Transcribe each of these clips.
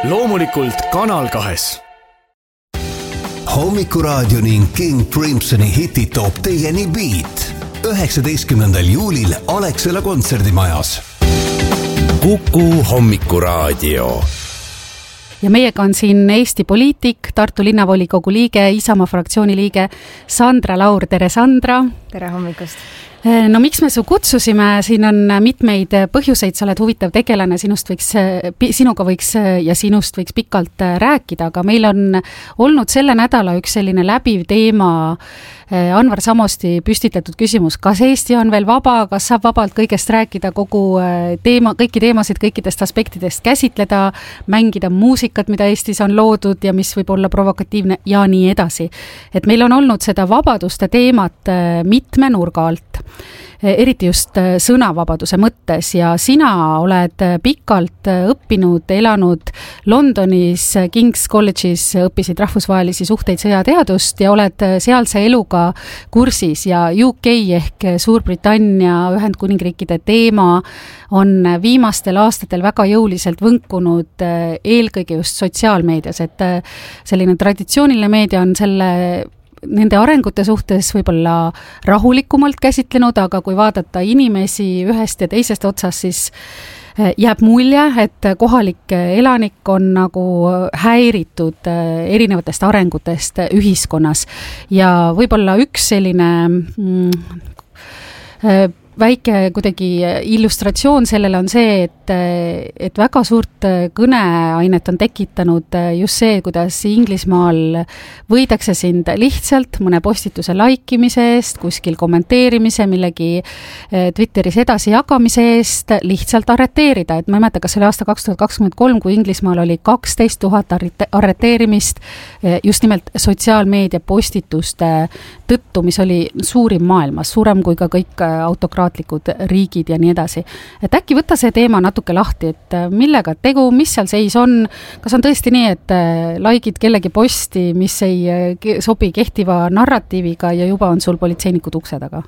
loomulikult Kanal 2. Hommikuraadio ning King Crimsoni hitid toob teieni Beat 19. juulil Alexela kontserdimajas. Kuku Hommikuraadio. Ja meiega on siin Eesti poliitik, Tartu linnavolikogu liige, Isamaa fraktsiooni liige Sandra Laur. Tere, Sandra! Tere hommikust! No miks me su kutsusime? Siin on mitmeid põhjuseid, sa oled huvitav tegelane, sinuga võiks ja sinust võiks pikalt rääkida, aga meil on olnud selle nädala üks selline läbiv teema, Anvar Samosti püstitatud küsimus, kas Eesti on veel vaba, kas saab vabalt kõigest rääkida, kõiki teemasid, kõikidest aspektidest käsitleda, mängida muusikat, mida Eestis on loodud ja mis võib olla provokatiivne ja nii edasi. Et meil on olnud seda vabaduste teemat mitme nurga alt, eriti just sõnavabaduse mõttes ja sina oled pikalt õppinud, elanud Londonis, King's College'is, õppisid rahvusvahelisi suhteid sõjateadust ja oled sealse eluga kursis ja UK ehk Suurbritannia Ühendkuningriikide teema on viimastel aastatel väga jõuliselt võnkunud eelkõige just sotsiaalmeedias, et selline traditsiooniline meedia on nende arengute suhtes võib-olla rahulikumalt käsitlenud, aga kui vaadata inimesi ühest ja teisest otsast, siis jääb mulje, et kohalik elanik on nagu häiritud erinevatest arengutest ühiskonnas. Ja võib-olla üks selline väike kuidagi illustratsioon sellele on see, et väga suurt kõneainet on tekitanud just see, kuidas Inglismaal võidakse sind lihtsalt mõne postituse laikimise eest, kuskil kommenteerimise, millegi Twitteris edasi jagamise eest lihtsalt arreteerida. Et ma ei mäleta, kas oli aasta 2023, kui Inglismaal oli 12 000 arreteerimist just nimelt sotsiaalmeedia postituste tõttu, mis oli suurim maailmas, suurem kui ka kõik autokraatlikud riigid ja nii edasi. Et äkki võtta see teema natuke lahti, et millega tegu, mis seal seis on, kas on tõesti nii, et laikid kellegi posti, mis ei sobi kehtiva narratiiviga ja juba on sul politseinikud ukse taga?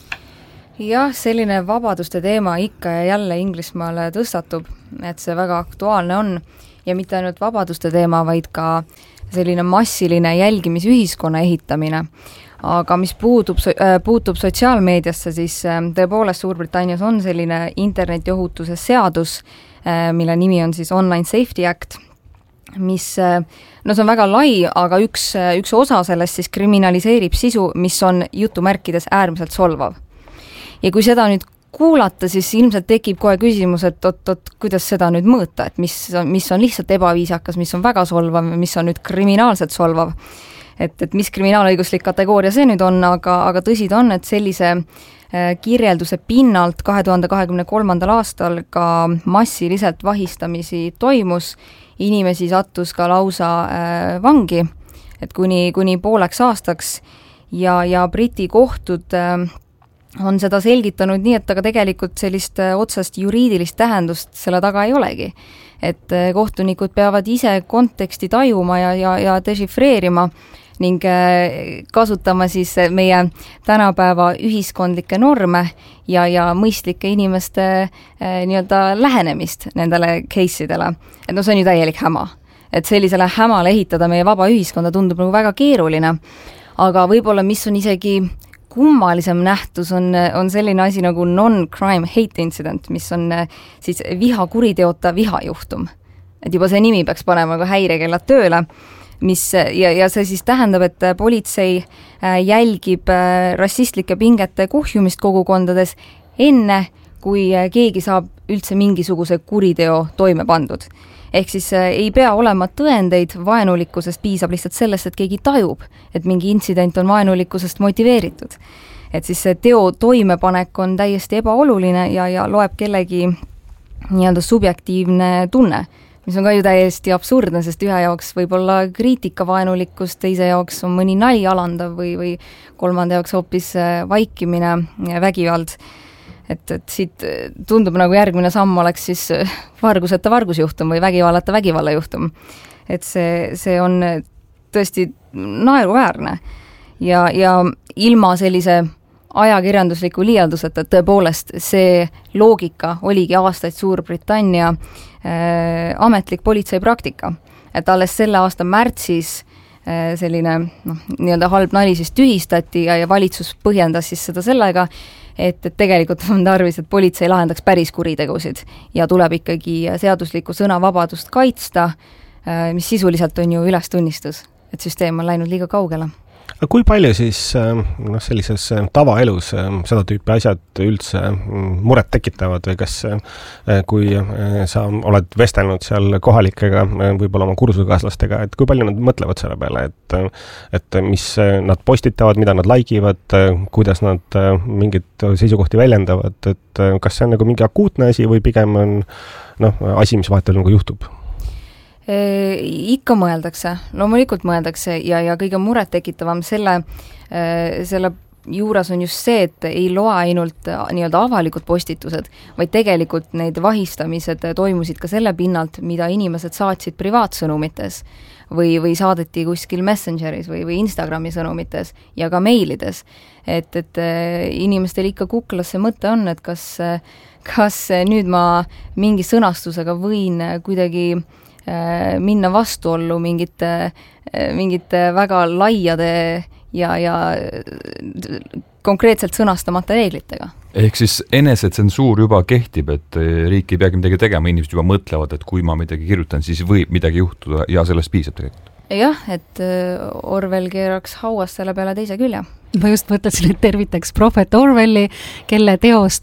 Jah, selline vabaduste teema ikka ja jälle Inglismaale tõstatub, et see väga aktuaalne on ja mitte ainult vabaduste teema, vaid ka selline massiline jälgimisühiskonna ehitamine. Aga mis puutub sotsiaalmeediasse, siis tõepoolest Suurbritannias on selline internetiohutuse seadus, mille nimi on siis Online Safety Act, mis, no see on väga lai, aga üks osa sellest siis kriminaliseerib sisu, mis on jutumärkides äärmiselt solvav. Ja kui seda nüüd kuulata, siis ilmselt tekib kohe küsimus, et kuidas seda nüüd mõõta, et mis on lihtsalt ebaviisakas, mis on väga solvav, mis on nüüd kriminaalselt solvav. Et mis kriminaalõiguslik kategooria see nüüd on, aga tõsi ta on, et sellise kirjelduse pinnalt 2023. aastal ka massiliselt vahistamisi toimus, inimesi sattus ka lausa vangi, et kuni pooleks aastaks ja Briti kohtud on seda selgitanud nii, et aga tegelikult sellist otsast juriidilist tähendust selle taga ei olegi. Et kohtunikud peavad ise konteksti tajuma ja dešifreerima ning kasutama siis meie tänapäeva ühiskondlikke norme ja mõistlike inimeste nii-öelda lähenemist nendele case'idele. Et no see on ju täielik häma. Et sellisele hämale ehitada meie vaba ühiskonda tundub nagu väga keeruline, aga võib-olla mis on isegi kummalisem nähtus on selline asi nagu non-crime hate incident, mis on siis vihakuriteota vihajuhtum. Et juba see nimi peaks panema ka häirekellad tööle, ja see siis tähendab, et politsei jälgib rassistlike pingete kuhjumist kogukondades enne, kui keegi saab üldse mingisuguse kuriteo toime pandud. Ehk siis ei pea olema tõendeid vaenulikkusest, piisab lihtsalt sellest, et keegi tajub, et mingi intsident on vaenulikkusest motiveeritud. Et siis see teo toimepanek on täiesti ebaoluline ja loeb kellegi nii-öelda subjektiivne tunne, mis on ka ju täiesti absurdne, sest ühe jaoks võib olla kriitikavaenulikkus, teise jaoks on mõni nali alandav või kolmanda jaoks hoopis vaikimine ja vägivald. Et siit tundub nagu järgmine samm oleks siis varguseta vargusjuhtum või vägivallata vägivallajuhtum. Et see on tõesti naeruväärne ja ilma sellise ajakirjandusliku liialduseta, et tõepoolest see loogika oligi aastaid Suurbritannia ametlik politseipraktika. Et alles selle aasta märtsis selline nii-öelda halb nali siis tühistati ja valitsus põhjendas siis seda sellega, et tegelikult on tarvis, et politsei lahendaks päris kuritegusid ja tuleb ikkagi seaduslikku sõnavabadust kaitsta, mis sisuliselt on ju ülestunnistus, et süsteem on läinud liiga kaugele. Aga kui palju siis sellises tavaelus seda tüüpi asjad üldse muret tekitavad või kas kui sa oled vestelnud seal kohalikega, võib-olla oma kursusekaaslastega, et kui palju nad mõtlevad selle peale, et mis nad postitavad, mida nad laigivad, kuidas nad mingit seisukohti väljendavad, et kas see on nagu mingi akuutne asi või pigem on asi, mis vahetel nagu juhtub? Ikka mõeldakse, loomulikult mõeldakse ja kõige muret tekitavam selle juures on just see, et ei loe ainult nii-öelda avalikud postitused, vaid tegelikult neid vahistamised toimusid ka selle pinnalt, mida inimesed saatsid privaatsõnumites või saadeti kuskil Messengeris või Instagrami sõnumites ja ka meilides. Et inimestel ikka kuklasse mõte on, et kas nüüd ma mingi sõnastusega võin kuidagi minna vastuollu mingite väga laiade ja konkreetselt sõnastamata reeglitega. Ehk siis enesetsensuur juba kehtib, et riik ei peagi midagi tegema, inimesed juba mõtlevad, et kui ma midagi kirjutan, siis võib midagi juhtuda ja sellest piisab tegelikult. Jah, et Orwell keeraks hauas selle peale teise külje. Ma just mõtlesin, et tervitaks prohvet Orwelli, kelle teos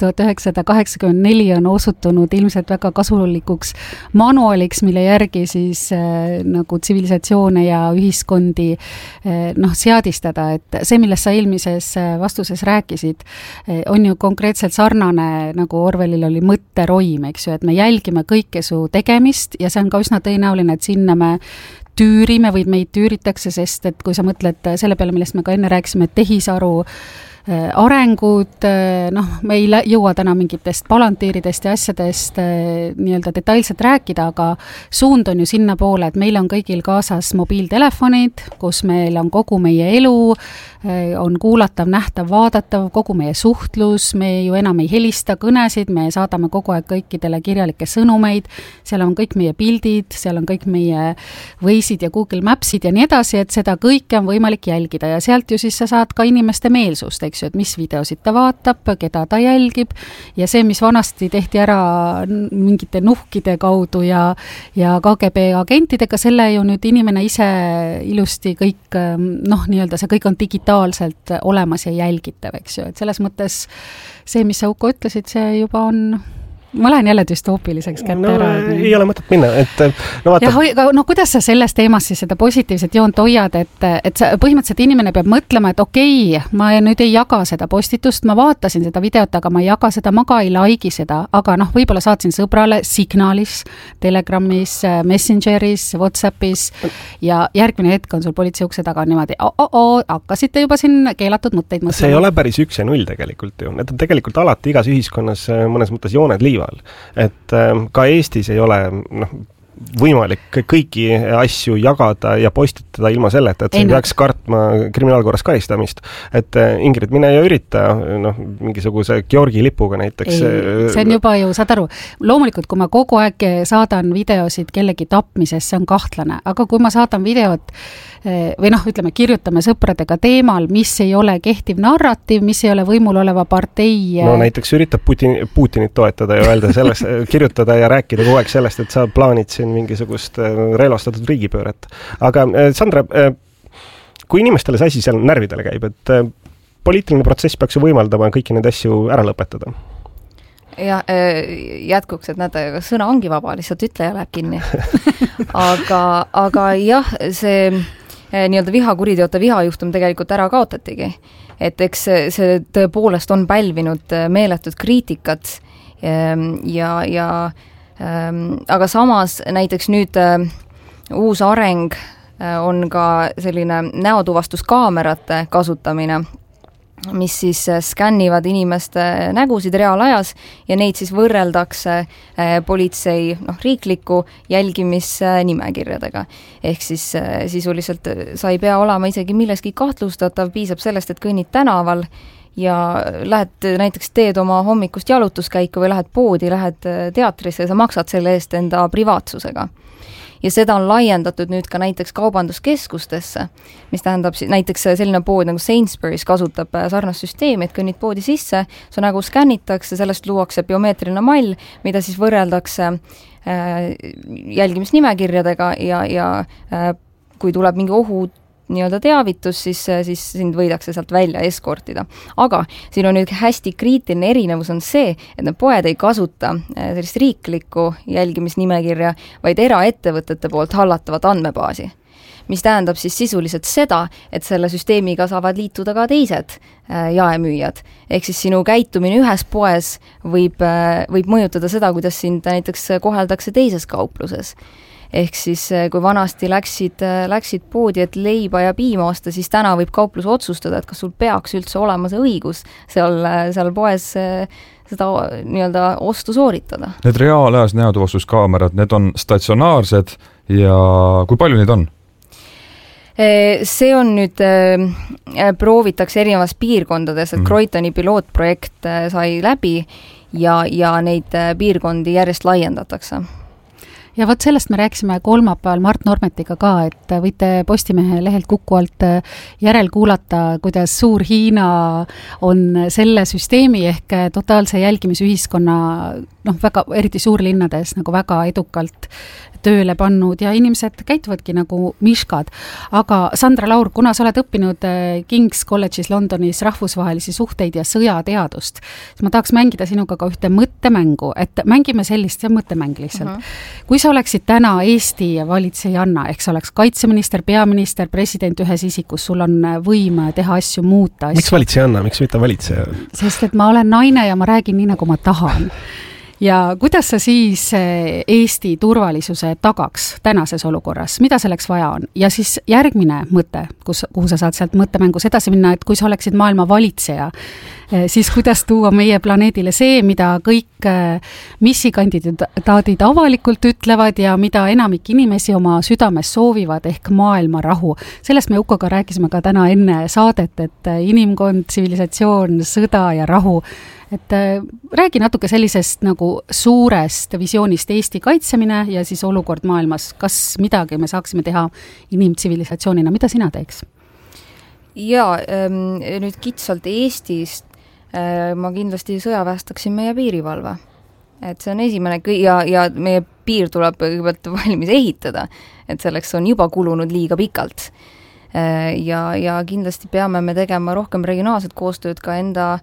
1984 on osutunud ilmselt väga kasulikuks manualiks, mille järgi siis nagu tsivilisatsioone ja ühiskondi seadistada, et see, millest sa eelmises vastuses rääkisid, on ju konkreetselt sarnane, nagu Orwellil oli mõtteroim, eks ju, et me jälgime kõike su tegemist ja see on ka üsna tõenäoline, et sinna me tüürime või meid tüüritakse, sest et kui sa mõtled selle peale, millest me ka enne rääkisime, et tehisaru arengud, me ei jõua täna mingitest palantiiridest ja asjadest nii-öelda detailselt rääkida, aga suund on ju sinna poole, et meil on kõigil kaasas mobiiltelefonid, kus meil on kogu meie elu, on kuulatav, nähtav, vaadatav, kogu meie suhtlus, me ju enam ei helista kõnesid, me saadame kogu aeg kõikidele kirjalikke sõnumeid, seal on kõik meie pildid, seal on kõik meie Waze'id ja Google Mapsid ja nii edasi, et seda kõike on võimalik jälgida ja sealt ju siis sa saad ka inimeste meelsust, eks ju, et mis videosid ta vaatab, keda ta jälgib ja see, mis vanasti tehti ära mingite nuhkide kaudu ja KGB agentidega, selle ju nüüd inimene ise ilusti kõik, nii-öelda see kõik on digitaalselt olemas ja jälgitav, eks ju, et selles mõttes see, mis sa Uko ütlesid, see juba on ma lähen jälle düstoopiliseks kätte ära. Ei ole mõtet minna, kuidas sa selles teemas siis seda positiivset joont hoiad, et sa, põhimõtteliselt inimene peab mõtlema, et okei, ma nüüd ei jaga seda postitust, ma vaatasin seda videot, aga ma ei jaga seda, ma ka ei laigi seda, aga võib-olla saatsin sõbrale Signalis, Telegramis, Messengeris, Whatsappis ja järgmine hetk on sul politsei ukse taga niimoodi, hakkasite juba siin keelatud mõtteid mõtlema. See ei ole päris 1 ja 0 tegelikult ju. Need on tegelikult alati igas ühiskonnas mõnes mõttes jooned liiva. Et ka Eestis ei ole võimalik kõiki asju jagada ja postitada ilma selleta, et sa peaks kartma kriminaalkorras karistamist. Et Ingrid, mine ja ürita mingisuguse Georgi lipuga näiteks. See on juba ju, saad aru, loomulikult kui ma kogu aeg saadan videosid kellegi tapmisest, see on kahtlane, aga kui ma saadan videot või kirjutame sõpradega teemal, mis ei ole kehtiv narratiiv, mis ei ole võimul oleva partei. No näiteks üritab Putinit toetada ja öelda sellest, kirjutada ja rääkida kogu aeg sellest, et sa plaanid siin mingisugust relvastatud riigipööret. Aga Sandra, kui inimestele see asi seal närvidele käib, et poliitiline protsess peaks ju võimaldama kõiki neid asju ära lõpetada? Ja jätkuks, et näete, sõna ongi vaba, lihtsalt ütleja läheb kinni. Aga jah, see nii-öelda vihakuriteote vihajuhtum tegelikult ära kaotatigi. Et eks see tõepoolest on pälvinud meeletud kriitikat aga samas näiteks nüüd uus areng on ka selline näotuvastuskaamerate kasutamine, mis siis skännivad inimeste nägusid reaalajas ja neid siis võrreldakse politsei riikliku jälgimisnimekirjadega. Ehk siis sisuliselt sa ei pea olema isegi milleski kahtlustatav, piisab sellest, et kõnnid tänaval ja lähed näiteks teed oma hommikust jalutuskäiku või lähed poodi, lähed teatrisse ja sa maksad selle eest enda privaatsusega. Ja seda on laiendatud nüüd ka näiteks kaubanduskeskustesse, mis tähendab näiteks selline pood nagu Sainsbury's kasutab sarnast süsteemi, et kõnnid poodi sisse, su nägu skännitakse, sellest luuakse biomeetriline mall, mida siis võrreldakse jälgimisnimekirjadega ja kui tuleb mingi ohu nii-öelda teavitus, siis sind võidakse sealt välja eskortida. Aga siin on nüüd hästi kriitiline erinevus on see, et need poed ei kasuta sellist riiklikku jälgimisnimekirja, vaid eraettevõtete poolt hallatavat andmebaasi, mis tähendab siis sisuliselt seda, et selle süsteemiga saavad liituda ka teised jaemüüjad. Ehk siis sinu käitumine ühes poes võib mõjutada seda, kuidas sind näiteks koheldakse teises kaupluses. Ehk siis kui vanasti läksid poodi, et leiba ja piima osta, siis täna võib kauplus otsustada, et kas sul peaks üldse olema see õigus seal poes seda nii-öelda ostu sooritada. Need reaalajas näotuvastuskaamerad, need on statsionaarsed ja kui palju neid on? See on nüüd, proovitakse erinevas piirkondades, et Croydoni pilootprojekt sai läbi ja neid piirkondi järjest laiendatakse. Ja vot sellest me rääkisime kolmapäeval Mart Normetiga ka, et võite Postimehe lehelt Kuku alt järel kuulata, kuidas suur Hiina on selle süsteemi ehk totaalse jälgimisühiskonna väga, eriti suurlinnades nagu väga edukalt tööle pannud ja inimesed käituvadki nagu miškad. Aga Sandra Laur, kuna sa oled õppinud King's College'is Londonis rahvusvahelisi suhteid ja sõjateadust, siis ma tahaks mängida sinuga ka ühte mõttemängu, et mängime sellist, see mõttemäng lihtsalt. Kui sa oleksid täna Eesti valitsejanna, ehk sa oleks kaitseminister, peaminister, president ühes isikus, sul on võim teha asju, muuta asju. Miks valitsejanna, miks mitte valitseja? Sest et ma olen naine ja ma räägin nii, nagu ma tahan. Ja kuidas sa siis Eesti turvalisuse tagaks tänases olukorras? Mida selleks vaja on? Ja siis järgmine mõte, kuhu sa saad sealt mõttemängus edasi minna, et kui sa oleksid maailma valitseja, siis kuidas tuua meie planeedile see, mida kõik missikandidaadid avalikult ütlevad ja mida enamik inimesi oma südames soovivad ehk maailma rahu. Sellest me Ukoga rääkisime ka täna enne saadet, et inimkond, tsivilisatsioon, sõda ja rahu. Et räägi natuke sellisest nagu suurest visioonist Eesti kaitsemine ja siis olukord maailmas. Kas midagi me saaksime teha inimtsivilisatsioonina? Mida sina teeks? Jaa, nüüd kitsalt Eestist ma kindlasti sõjaväestaksin meie piirivalve. Et see on esimene ja meie piir tuleb kõigepealt valmis ehitada, et selleks on juba kulunud liiga pikalt. Ja kindlasti peame me tegema rohkem regionaalset koostööd ka enda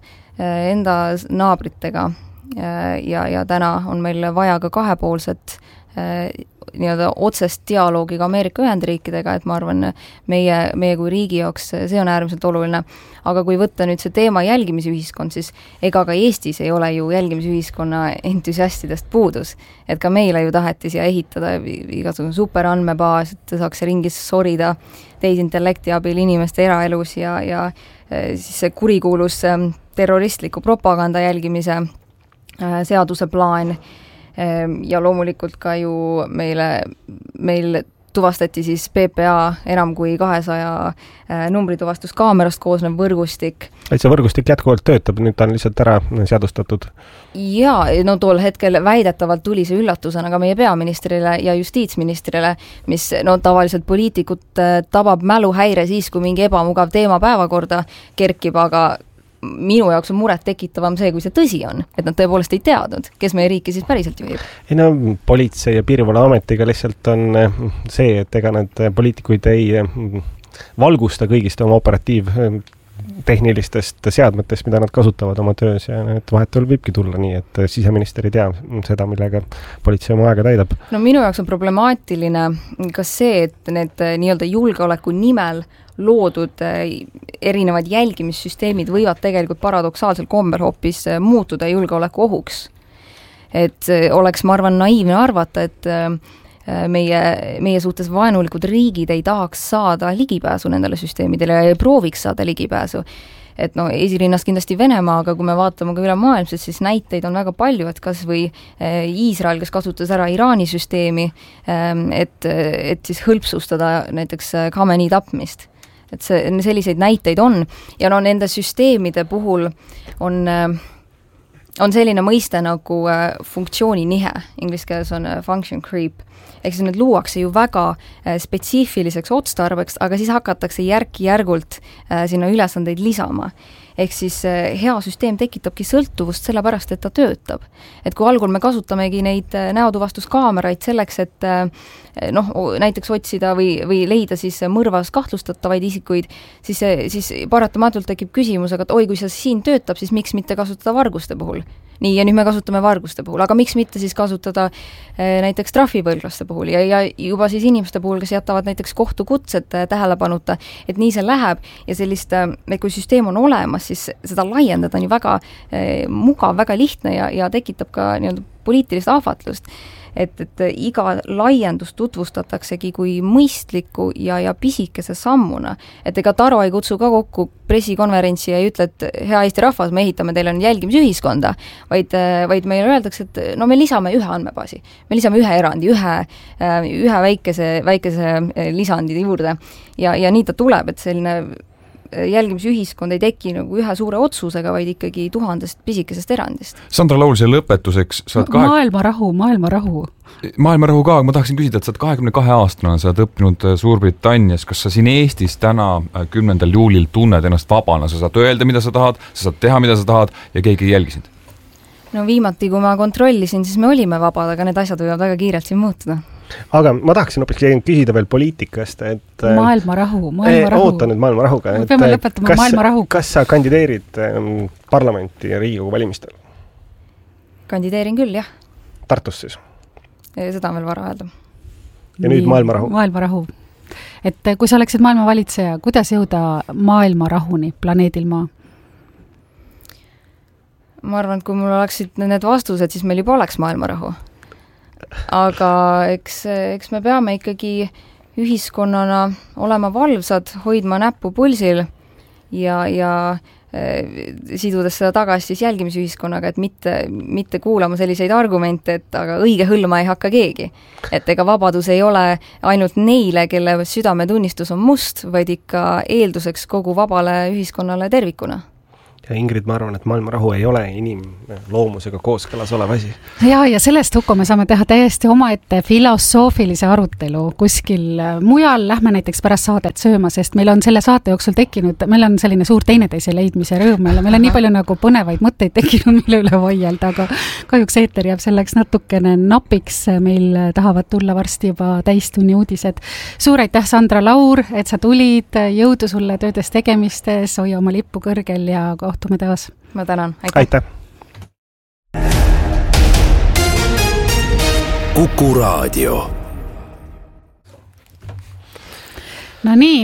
naabritega ja täna on meil vaja ka kahepoolset nii-öelda otsest dialoogi ka Ameerika Ühendriikidega, et ma arvan, meie kui riigi jaoks see on äärmiselt oluline. Aga kui võtta nüüd see teema jälgimisühiskond, siis ega ka Eestis ei ole ju jälgimisühiskonna entusiastidest puudus. Et ka meile ju taheti siia ehitada igasugune superandmebaas, et saaks ringis sorida teisintellekti abil inimeste eraelus ja siis see kurikuulus terroristliku propaganda jälgimise seaduse plaan ja loomulikult ka ju meil tuvastati siis PPA enam kui 200 numbrituvastuskaamerast koosnev võrgustik. Et see võrgustik jätkuvalt töötab, nüüd ta on lihtsalt ära seadustatud? Jaa, no tol hetkel väidetavalt tuli see üllatusena ka meie peaministrile ja justiitsministrile, mis tavaliselt poliitikut tabab mäluhäire siis, kui mingi ebamugav teema päevakorda kerkib, aga minu jaoks on muret tekitavam see, kui see tõsi on, et nad tõepoolest ei teadnud, kes meie riiki siis päriselt juhib. Ei no, politsei ja piirivalveametiga lihtsalt on see, et ega need poliitikuid ei valgusta kõigist oma operatiivtehnilistest seadmetest, mida nad kasutavad oma töös ja et vahetul võibki tulla nii, et siseminister ei tea seda, millega politsei oma aega täidab. No minu jaoks on problemaatiline ka see, et need nii-öelda julgeoleku nimel loodud erinevad jälgimissüsteemid võivad tegelikult paradoksaalsel kombel hoopis muutuda julgeoleku ohuks. Et oleks, ma arvan, naiivne arvata, et meie suhtes vaenulikud riigid ei tahaks saada ligipääsu nendele süsteemidele ja ei prooviks saada ligipääsu. Et esirinnas kindlasti Venemaa, aga kui me vaatame ka üle maailmselt, siis näiteid on väga palju, et kas või Iisrael, kes kasutas ära Iraani süsteemi, et siis hõlpsustada näiteks Khamenei tapmist. et selliseid näiteid on ja no nende süsteemide puhul on selline mõiste nagu funktsioonisnihe, inglise keeles on function creep, ehk siis need luuakse ju väga spetsiifiliseks otstarbeks, aga siis hakatakse järk-järgult sinna ülesandeid lisama. Ehk siis hea süsteem tekitabki sõltuvust sellepärast, et ta töötab. Et kui algul me kasutamegi neid näotuvastuskaameraid selleks, et näiteks otsida või leida siis mõrvas kahtlustatavaid isikuid, siis paratamatult tekib küsimus, aga oi, kui see siin töötab, siis miks mitte kasutada varguste puhul? Nii, ja nüüd me kasutame varguste puhul, aga miks mitte siis kasutada näiteks trahvipõlglaste puhul ja juba siis inimeste puhul, kes jätavad näiteks kohtukutsed tähelepanuta, et nii see läheb ja sellist, kui süsteem on olemas, siis seda laiendada on ju väga mugav, väga lihtne ja tekitab ka nii-öelda poliitilist ahvatlust. Et iga laiendus tutvustataksegi kui mõistliku ja pisikese sammuna. Et ega Taro ei kutsu ka kokku pressikonverentsi ja ei ütle, et hea Eesti rahvas, me ehitame teile jälgimisühiskonda, vaid meile öeldakse, et no me lisame ühe andmebaasi. Me lisame ühe erandi, ühe väikese lisandi juurde ja nii ta tuleb, et selline jälgimisühiskond ei teki nagu ühe suure otsusega, vaid ikkagi 1000 pisikesest erandist. Sandra Laulse lõpetuseks maailmarahu. Maailmarahu ka, ma tahaksin küsida, et sa oled 22-aastane, sa oled õppinud Suurbritannias, kas sa siin Eestis täna 10. juulil tunned ennast vabana, sa saad öelda, mida sa tahad, sa saad teha, mida sa tahad ja keegi ei jälgi sind? No viimati, kui ma kontrollisin, siis me olime vabad, aga need asjad võivad väga kiirelt siin muutuda. Aga ma tahaksin hoopis küsida veel poliitikast, et maailmarahu. Oota nüüd maailmarahuga. Me peame lõpetama maailmarahu. Kas sa kandideerid parlamenti ja Riigikogu valimistel? Kandideerin küll, jah. Tartus siis? Seda on veel vara öelda. Ja nüüd maailmarahu? Maailmarahu. Et kui sa oleksid maailma valitseja, kuidas jõuda maailmarahuni planeedil Maa? Ma arvan, et kui mul oleksid need vastused, siis meil juba oleks maailmarahu. Aga eks me peame ikkagi ühiskonnana olema valvsad, hoidma näppu pulsil ja sidudes seda tagasi siis jälgimisühiskonnaga, et mitte kuulama selliseid argumente, et aga õige hõlma ei hakka keegi. Et ega vabadus ei ole ainult neile, kelle südametunnistus on must, vaid ikka eelduseks kogu vabale ühiskonnale tervikuna. Ja Ingrid, ma arvan, et maailmarahu ei ole inimloomusega kooskõlas olev asi. Ja sellest hukku me saame teha täiesti omaette filosoofilise arutelu kuskil mujal, lähme näiteks pärast saadet sööma, sest meil on selle saate jooksul tekkinud, meil on selline suur teineteise leidmise rõõm, meil on nii palju nagu põnevaid mõtteid tekkinud, mille üle vaielda, aga kahjuks eeter jääb selleks natukene napiks, meil tahavad tulla varsti juba täistunni uudised. Suur aitäh, Sandra Laur, et sa tulid, jõudu sulle töödes tegemistes, hoia oma lippu kõrgel ja kohtume taas. Ma tänan. Aitäh. Kuku Raadio. No nii,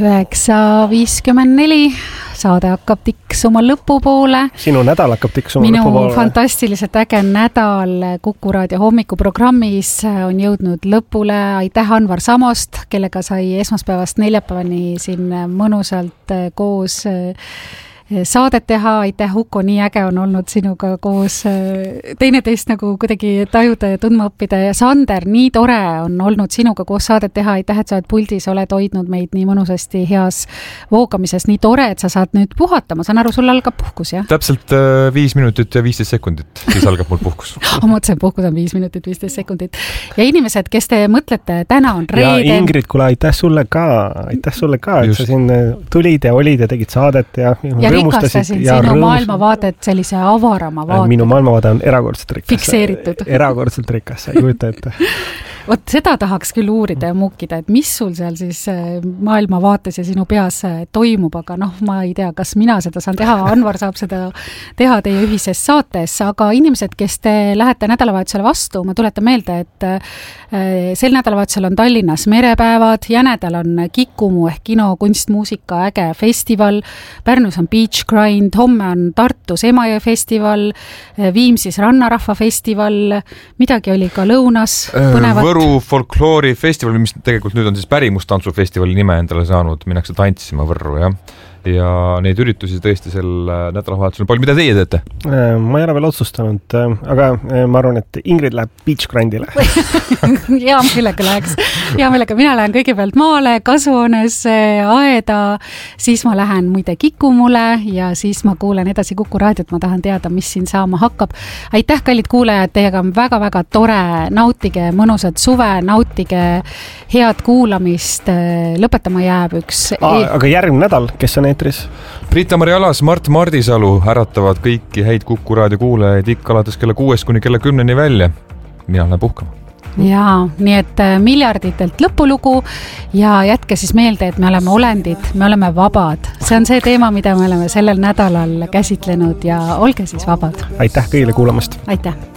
9.54, saade hakkab tiksuma lõpupoole. Sinu nädal hakkab tiksuma lõpupoole. Minu fantastiliselt äge nädal Kuku Raadio hommikuprogrammis on jõudnud lõpule. Aitäh Anvar Samost, kellega sai esmaspäevast neljapäevani siin mõnusalt koos saadet teha, aitäh Huko, nii äge on olnud sinuga koos teineteist nagu kuidagi tajuda ja tundma õppida ja Sander, nii tore on olnud sinuga koos saadet teha, aitäh, et sa oled puldis, oled hoidnud meid nii mõnusasti heas voogamises, nii tore, et sa saad nüüd puhata, ma saan aru, sul algab puhkus, jah? Täpselt 5 minutit ja 15 sekundit, siis algab mul puhkus. Ma mõtlesin, puhkus on 5 minutit, 15 sekundit. Ja inimesed, kes te mõtlete, täna on reeden. Ja Ingrid, kuule, aitäh sulle ka, et sa siin tulid ja olid ja tegid saadet ja rikastasin sinu maailmavaadet sellise avarama vaate. Minu maailmavaade on erakordselt rikas. Fikseeritud. Erakordselt rikas, sa ei kujuta ette. Vot seda tahaks küll uurida ja mukkida, et mis sul seal siis maailmavaates ja sinu peas toimub, aga ma ei tea, kas mina seda saan teha, Anvar saab seda teha teie ühises saates, aga inimesed, kes te lähete nädalavahetusele vastu, ma tuletan meelde, et sel nädalavahetusel on Tallinnas merepäevad, jänedal on Kikumu ehk kino, kunst, muusika, äge festival, Pärnus on Beach Grind, homme on Tartus Emajõe festival, Viimsis Rannarahva festival, midagi oli ka lõunas, põnevat. Võru folkloorifestival, mis tegelikult nüüd on siis pärimustantsufestivali nime endale saanud, minnakse tantsima Võrru, jah. ja neid üritusi tõesti sel nädalavahetusel palju. Mida teie teete? Ma ei ole veel otsustanud, aga ma arvan, et Ingrid läheb Beach Grandile. Hea meelega läheks. Hea meelega. Mina lähen kõigepealt maale, kasvuhoonesse, aeda, siis ma lähen muide Kikumule ja siis ma kuulen edasi Kuku raadiot. Ma tahan teada, mis siin saama hakkab. Aitäh, kallid kuulajad, teiega on väga-väga tore. Nautige mõnusat suve, nautige head kuulamist. Lõpetama jääb üks... Aga järgmine nädal, kes on eetris? Britta-Mari Alas, Mart Mardisalu äratavad kõiki häid Kuku raadio kuulajaid ikka alates kella 6 kuni kella 10 välja. Mina lähen puhkama. Jaa, nii et miljarditelt lõpulugu ja jätke siis meelde, et me oleme olendid, me oleme vabad. See on see teema, mida me oleme sellel nädalal käsitlenud ja olge siis vabad. Aitäh kõigile kuulamast. Aitäh.